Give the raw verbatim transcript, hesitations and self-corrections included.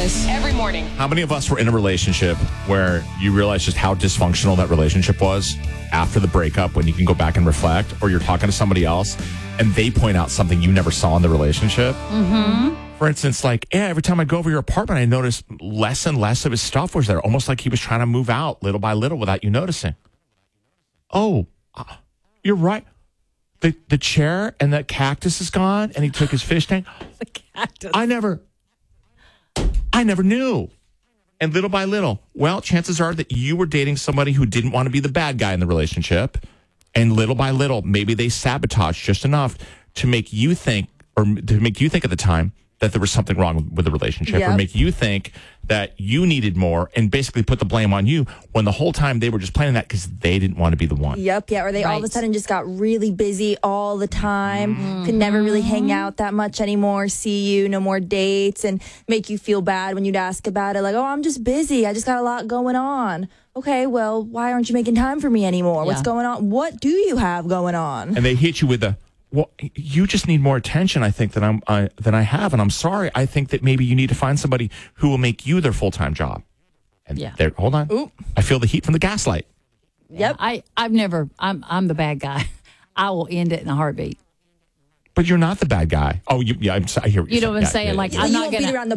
Alice. Every morning. How many of us were in a relationship where you realize just how dysfunctional that relationship was after the breakup, when you can go back and reflect, or you're talking to somebody else and they point out something you never saw in the relationship? Mm-hmm. For instance, like, yeah, every time I go over your apartment, I notice less and less of his stuff was there, almost like he was trying to move out little by little without you noticing. Oh, uh, you're right. The the chair and that cactus is gone, and he took his fish tank. The cactus. I never, I never knew. And little by little, well, chances are that you were dating somebody who didn't want to be the bad guy in the relationship. And little by little, maybe they sabotaged just enough to make you think, or to make you think at the time that there was something wrong with the relationship, Yep. or make you think that you needed more and basically put the blame on you, when the whole time they were just planning that because they didn't want to be the one. Yep, yeah. Or they all of a Right. sudden just got really busy all the time, could never really hang out that much anymore, see you, no more dates, and make you feel bad when you'd ask about it. Like, oh, I'm just busy. I just got a lot going on. Okay, well, why aren't you making time for me anymore? What's Yeah. going on? What do you have going on? And they hit you with the, well, you just need more attention, I think, than I'm I, than I have, and I'm sorry. I think that maybe you need to find somebody who will make you their full time job. And Yeah. there, hold on, Oop. I feel the heat from the gaslight. Yep. I, I've never, I'm I'm the bad guy. I will end it in a heartbeat. But you're not the bad guy. Oh, you, yeah, I'm sorry. I hear what You you're know what I'm saying. saying? Yeah, Like, yeah, So I'm you not won't going beat to. around the